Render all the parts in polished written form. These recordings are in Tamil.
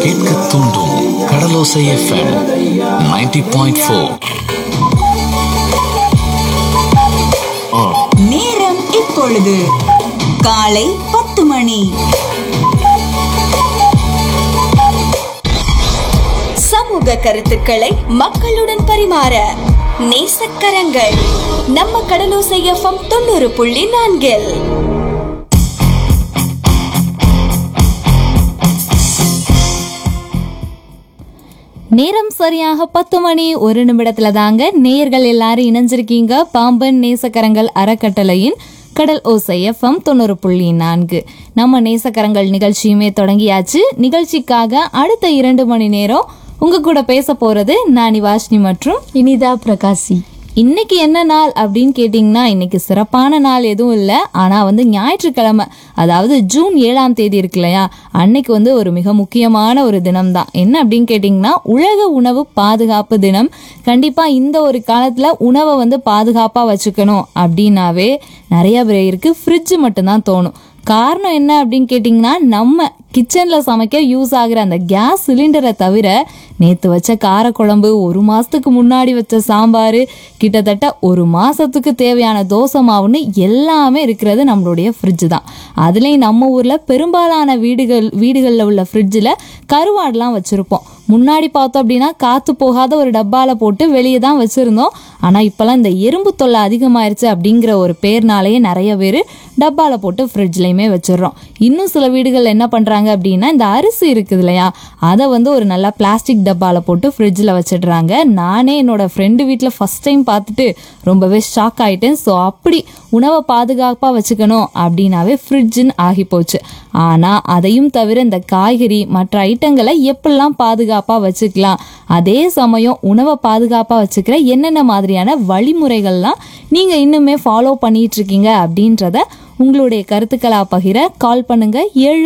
கேட்க தூண்டும் கடலோசை எஃப்எம் 90.4. நேரம் இப்பொழுது காலை 10 மணி. சமூக கருத்துக்களை மக்களுடன் பரிமாற நேசக்கரங்கள் நம்ம கடலோசை எஃப்எம் 90.4. நேரம் சரியாக 10 மணி 1 நிமிடத்துல தாங்க நேயர்கள் எல்லாரும் இணைஞ்சிருக்கீங்க பாம்பன் நேசக்கரங்கள் அறக்கட்டளையின் கடல் ஓசை எஃப்எம் 90.4. நம்ம நேசக்கரங்கள் நிகழ்ச்சியுமே தொடங்கியாச்சு. நிகழ்ச்சிக்காக அடுத்த 2 மணி நேரம் உங்க கூட பேச போறது நான் வாஷ்னி மற்றும் இனிதா பிரகாசி. இன்னைக்கு என்ன நாள் அப்படின்னு கேட்டிங்கன்னா, இன்னைக்கு சிறப்பான நாள் எதுவும் இல்லை. ஆனால் ஞாயிற்றுக்கிழமை, அதாவது ஜூன் 7ஆம் தேதி இருக்கு இல்லையா, அன்னைக்கு ஒரு மிக முக்கியமான ஒரு தினம் தான். என்ன அப்படின்னு கேட்டிங்கன்னா, உலக உணவு பாதுகாப்பு தினம். கண்டிப்பாக இந்த ஒரு காலத்தில் உணவை பாதுகாப்பாக வச்சுக்கணும் அப்படின்னாவே நிறைய பேருக்கு ஃப்ரிட்ஜ் மட்டும்தான் தோணும். காரணம் என்ன அப்படின்னு கேட்டிங்கன்னா, நம்ம கிச்சனில் சமைக்க யூஸ் ஆகிற அந்த கேஸ் சிலிண்டரை தவிர நேற்று வச்ச காரக்குழம்பு, 1 மாதத்துக்கு முன்னாடி வச்ச சாம்பார், கிட்டத்தட்ட 1 மாதத்துக்கு தேவையான தோசை மாவுன்னு எல்லாமே இருக்கிறது நம்மளுடைய ஃப்ரிட்ஜு தான். அதுலேயும் நம்ம ஊரில் பெரும்பாலான வீடுகளில் உள்ள ஃப்ரிட்ஜில் கருவாடெலாம் வச்சுருப்போம். முன்னாடி பார்த்தோம் அப்படின்னா காற்று போகாத ஒரு டப்பாவில் போட்டு வெளியே தான் வச்சுருந்தோம். ஆனால் இப்போல்லாம் இந்த எறும்பு தொல்லை அதிகமாயிருச்சு அப்படிங்கிற ஒரு பேர்னாலேயே நிறைய பேர் டப்பாவில் போட்டு ஃப்ரிட்ஜ்லையுமே வச்சிடுறோம். இன்னும் சில வீடுகள் என்ன பண்ணுறாங்க அப்படின்னா, இந்த அரிசி இருக்குது இல்லையா, அதை ஒரு நல்லா பிளாஸ்டிக் டப்பாவில் போட்டு ஃப்ரிட்ஜில் வச்சிடுறாங்க. நானே என்னோட ஃப்ரெண்டு வீட்டில் ஃபஸ்ட் டைம் பார்த்துட்டு ரொம்பவே ஷாக் ஆகிட்டேன். ஸோ அப்படி உணவை பாதுகாப்பாக வச்சுக்கணும் அப்படின்னாவே ஃப்ரிட்ஜுன்னு ஆகி போச்சு. ஆனால் அதையும் தவிர இந்த காய்கறி மற்ற ஐட்டங்களை எப்படிலாம் பாதுகாப்பாக வச்சுக்கலாம், அதே சமயம் உணவை பாதுகாப்பாக வச்சுக்கிற என்னென்ன மாதிரியான வழிமுறைகள்லாம் நீங்கள் இன்னுமே ஃபாலோ பண்ணிட்டு இருக்கீங்க அப்படின்றத உங்களுடைய கருத்துக்களா பகிர கால் பண்ணுங்க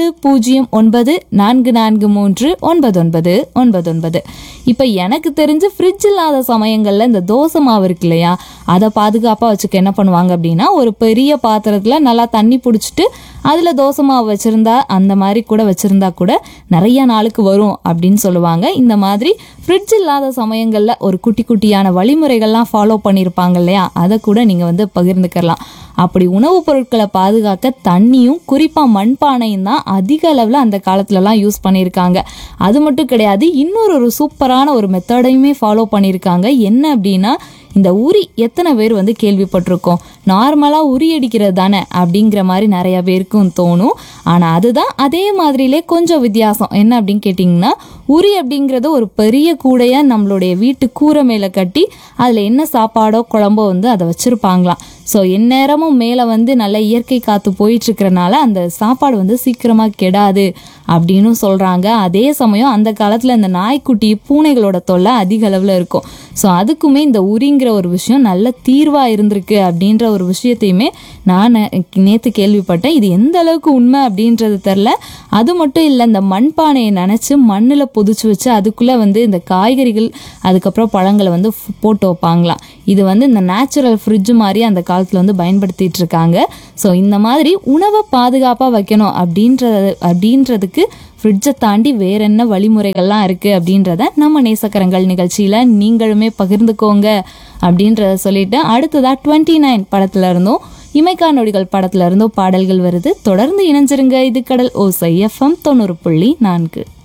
7009439999. இப்போ எனக்கு தெரிஞ்சு ஃப்ரிட்ஜ் இல்லாத சமயங்களில் இந்த தோசை மாவு இருக்கு இல்லையா, அதை பாதுகாப்பாக வச்சுக்க என்ன பண்ணுவாங்க அப்படின்னா, ஒரு பெரிய பாத்திரத்தில் நல்லா தண்ணி பிடிச்சிட்டு அதில் தோசை மாவு வச்சுருந்தா, அந்த மாதிரி கூட வச்சுருந்தா கூட நிறைய நாளுக்கு வரும் அப்படின்னு சொல்லுவாங்க. இந்த மாதிரி ஃப்ரிட்ஜ் இல்லாத சமயங்களில் ஒரு குட்டி குட்டியான வழிமுறைகள்லாம் ஃபாலோ பண்ணியிருப்பாங்க இல்லையா, அதை கூட நீங்கள் பகிர்ந்துக்கலாம். அப்படி உணவுப் பொருட்களை பாதுகாக்க தண்ணியும் குறிப்பாக மண்பானையும் தான் அதிக அளவில் அந்த காலத்துலலாம் யூஸ் பண்ணியிருக்காங்க. அது மட்டும் கிடையாது, இன்னொரு சூப்பரான ஒரு மெத்தடையுமே ஃபாலோ பண்ணியிருக்காங்க. என்ன அப்படின்னா, இந்த உரி எத்தனை பேர் கேள்விப்பட்டிருக்கோம். நார்மலாக உரி அடிக்கிறது தானே அப்படிங்கிற மாதிரி நிறைய பேருக்கும் தோணும். ஆனால் அதுதான் அதே மாதிரிலே கொஞ்சம் வித்தியாசம். என்ன அப்படின்னு கேட்டிங்கன்னா, உரி அப்படிங்கிறது ஒரு பெரிய கூடையை நம்மளுடைய வீட்டு கூரை மேலே கட்டி அதில் என்ன சாப்பாடோ குழம்போ அதை வச்சுருப்பாங்களாம். ஸோ எந்நேரமும் மேலே நல்ல இயற்கை காற்று போயிட்டுருக்கிறனால அந்த சாப்பாடு சீக்கிரமாக கெடாது அப்படின்னு சொல்கிறாங்க. அதே சமயம் அந்த காலத்தில் இந்த நாய்க்குட்டி பூனைகளோட தொல்லை அதிக அளவில் இருக்கும். ஸோ அதுக்குமே இந்த உரிங்கிற ஒரு விஷயம் நல்ல தீர்வாக இருந்திருக்கு அப்படின்ற ஒரு விஷயத்தையுமே நான் நேற்று கேள்விப்பட்டேன். இது எந்த அளவுக்கு உண்மை அப்படின்றது தெரில. அது மட்டும் இல்லை, இந்த மண்பானையை நினச்சி மண்ணில் பொதிச்சு வச்சு அதுக்குள்ளே இந்த காய்கறிகள் அதுக்கப்புறம் பழங்களை போட்டு வைப்பாங்களாம். இது இந்த நேச்சுரல் ஃப்ரிட்ஜ் மாதிரி அந்த காலத்தில் பயன்படுத்திட்டு இருக்காங்க. ஸோ இந்த மாதிரி உணவை பாதுகாப்பாக வைக்கணும் அப்படின்றதுக்கு ஃப்ரிட்ஜை தாண்டி வேற என்ன வழிமுறைகள்லாம் இருக்குது அப்படின்றத நம்ம நேசக்கரங்கள் நிகழ்ச்சியில் நீங்களுமே பகிர்ந்துக்கோங்க அப்படின்றத சொல்லிட்டு, அடுத்ததாக 29 படத்துல இருந்தும் இமைக்கா நொடிகள் படத்துல இருந்தும் பாடல்கள் வருது. தொடர்ந்து இணைஞ்சிருங்க. இது கடல் ஓசை எஃப்எம் 90.4.